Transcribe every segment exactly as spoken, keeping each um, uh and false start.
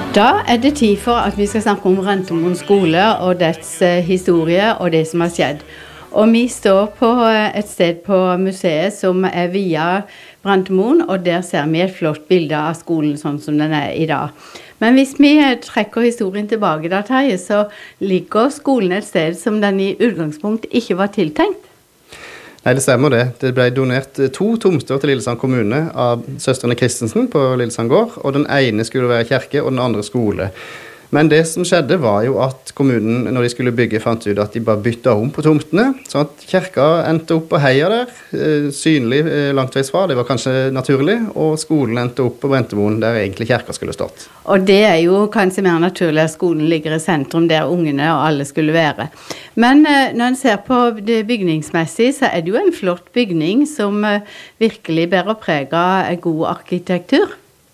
Da er det tid for at vi skal snakke om Brentemoen skole og dets eh, historie og det som har skjedd. Og vi står på eh, et sted på museet som er via Brentemoen, og der ser vi et flott bilde av skolen sånn som den er i dag. Men hvis vi eh, trekker historien tilbake da, Terje, så ligger skolen et sted som den i utgangspunkt ikke var tiltenkt. Nei, det stemmer det. Det ble donert to tomter til Lillesand kommune av søstrene Kristensen på Lillesand gård, og den ene skulle være kirke, og den andre skole. Men det som skjedde var jo at kommunen, når de skulle bygge, fant ut at de bare bytta om på tomtene, så at kirka endte opp på heia der, eh, synlig eh, langtveis fra, det var kanskje naturlig, og skolen endte opp på Brentemoen, der egentlig kirka skulle stått. Og det er jo kanskje mer naturlig at skolen ligger i sentrum der ungene og alle skulle være. Men eh, når en ser på det bygningsmessig, så er det jo en flott bygning som eh, virkelig bærer preg av god arkitektur.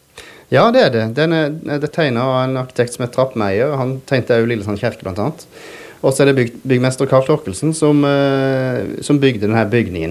Ja, det er det. Den er, det er tegnet av en arkitekt som heter Trapp Meier, og han tegnte jo Lillesand kirke blant annet. Og så er det bygg, byggmester Karl Torkelsen som, eh, som bygde denne bygningen.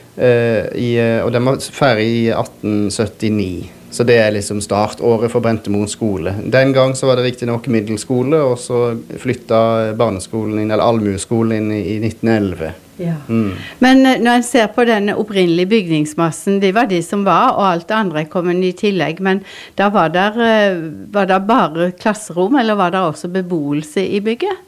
Eh, i, og den var ferdig i atten syttini. Så det er liksom startåret for Brentemoen skole. Den gang så var det riktig nok middelskole, og så flyttet barneskolen inn, eller allmueskolen inn i, i nitten elleve. Ja. Mm. Men når en ser på denne opprinnelige bygningsmassen, det var de som var, og alt det andre kom i tillegg, men da var der, var der bare klasserom, eller var det også beboelse i bygget?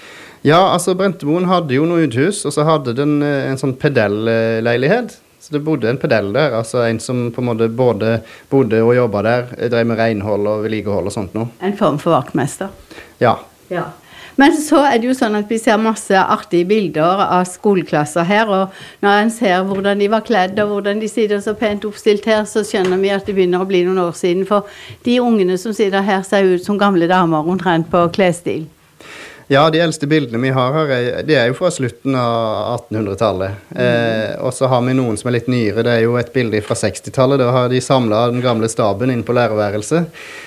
Ja, altså Brentemoen hadde jo noe uthus, og så hadde den en sånn pedellleilighet. Så det bodde en pedell der, altså en som på en måte både bodde og jobbet der, drev med renhold og vedlikehold og sånt noe. En form for vaktmester? Ja. Ja. Men så er det jo sånn at vi ser masse artige bilder av skoleklasser her, og når en ser hvordan de var kledd og hvordan de sitter så pent oppstilt her, så skjønner vi at det begynner å bli noen år siden, for de ungene som sitter her ser ut som gamle damer omtrent på klesstil. Ja, de eldste bildene vi har her, det er jo fra slutten av attenhundretallet. Mm. Eh, og så har vi noen som er litt nyere, det er jo et bilde fra sekstitallet, da har de samlet den gamle staben inn på lærerværelset,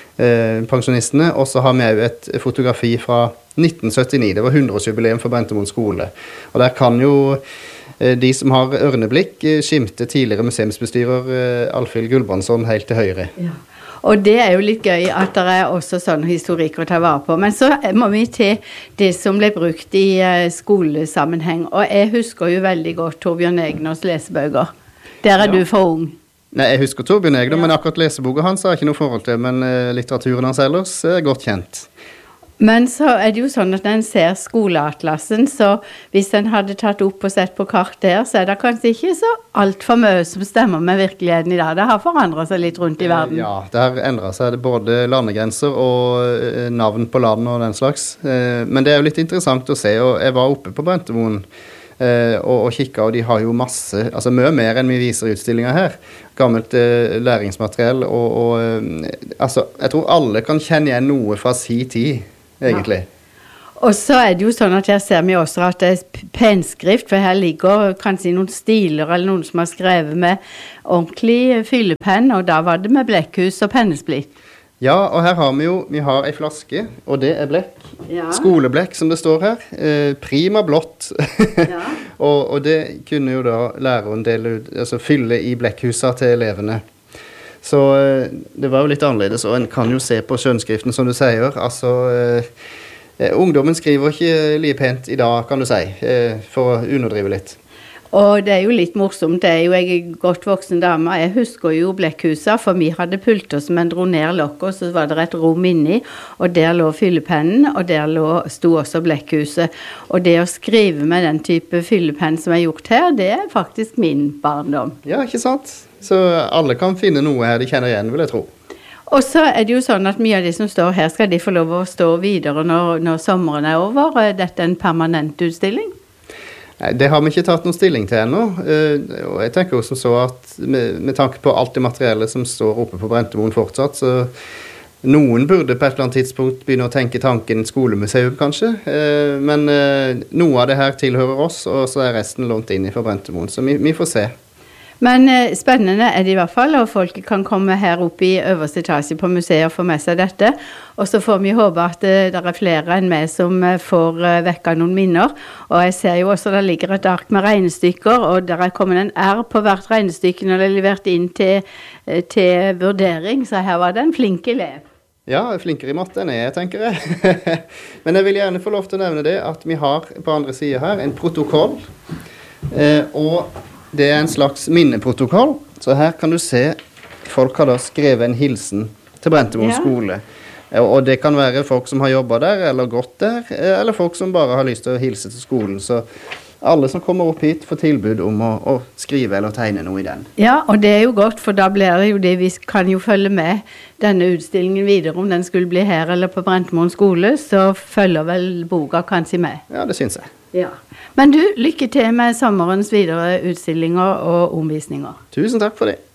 eh, pensjonistene, og så har vi jo et fotografi fra nitten syttini, det var hundreårsjubileum for Brentemoen skole. Og der kan jo eh, de som har ørneblikk eh, skimte tidligere museumsbestyrer eh, Alfhild Gulbrandsson helt til høyre. Ja. Og det er jo litt gøy at det er også sånn historikk å ta vare på. Men så må vi til det som ble brukt i skolesammenheng. Og jeg husker jo veldig godt Torbjørn Egners lesebøker. Der er ja. Du for ung. Nei, jeg husker Torbjørn Egner, ja. Men akkurat leseboka hans har jeg ikke noe forhold til. Men uh, litteraturen hans ellers er godt kjent. Men så er det jo sånn at når en ser skoleatlasen, så hvis en hadde tatt opp og sett på kart der, så er det kanskje ikke så alt for mye som stemmer med virkeligheten i dag. Det har forandret seg litt rundt i verden. Ja, det har endret seg. Det er både landegrenser og navn på land og den slags. Men det er jo litt interessant å se, og jeg var oppe på Brentemoen og, og kikket, og de har jo masse, altså mye mer enn vi viser i utstillingen her. Gammelt læringsmateriell, og, og altså, jeg tror alle kan kjenne igjen noe fra si tid. Egentlig. Ja. Og så er det jo sånn at her ser vi også at det er penskrift, for her ligger kanskje noen stiler eller noen som har skrevet med ordentlig fyllepenn, og da var det med blekkhus og pennesplitt. Ja, og her har vi jo, vi har en flaske, og det er blekk. Ja. Skoleblekk som det står her. Eh, prima blått. Ja. og, og det kunne jo da læreren dele ut, altså fylle i blekkhuset til elevene. Så det var jo litt annerledes, og en kan jo se på skjønnskriften som du sier. Altså, eh, ungdommen skriver ikke like pent i dag, kan du si, eh, for å underdrive litt. Og det er jo litt morsomt, det er jo jeg er godt voksen dame, jeg husker jo blekkhuset, for vi hadde pulter som en dro ned lokket, så var det et rom inni, og der lå fyllepennen, og der lå, sto også blekkhuset. Og det å skrive med den type fyllepenn som er gjort her, det er faktisk min barndom. Ja, ikke sant? Så alle kan finne noe her de kjenner igjen, vil jeg tro. Og så er det jo sånn at mye av de som står her, skal de få lov å stå videre når, når sommeren er over. Er dette en permanent utstilling? Nei, det har vi ikke tatt noen stilling til ennå. Og jeg tenker også så at med, med tanke på alt det materiellet som står oppe på Brentemoen fortsatt, så noen burde på et eller annet tidspunkt begynne å tenke tanken skolemuseum kanskje. Men noe av det her tilhører oss, og så er resten lånt inn i for Brentemoen, så vi, vi får se. Men eh, spennende er det i hvert fall, og folk kan komme her opp i øverste etasje på museet og få med seg dette. Og så får vi håpe at eh, det er flere enn meg som eh, får eh, vekka noen minner. Og jeg ser jo også at det ligger et ark med regnestykker, og der er kommet en R på hvert regnestykke når det er levert inn til, eh, til vurdering, så her var det en flink elev. Ja, jeg er flinkere i matte enn jeg, tenker jeg. Men jeg vil gjerne få lov til å nevne det, at vi har på andre siden her en protokoll, eh, og det er en slags minneprotokoll, så her kan du se, folk har da skrevet en hilsen til Brentemoen ja. skole. Og det kan være folk som har jobbet der, eller gått der, eller folk som bare har lyst til å hilse til skolen, så alle som kommer opp hit får tilbud om å, å skrive eller tegne noe i den. Ja, og det er jo godt, for da blir det jo det, vi kan jo følge med denne utstillingen videre, om den skulle bli her eller på Brentemoen skole, så følger vel boka kanskje med. Ja, det synes jeg. Ja. Men du, lykke til med sommerens videre utstillinger og omvisninger. Tusen takk for det.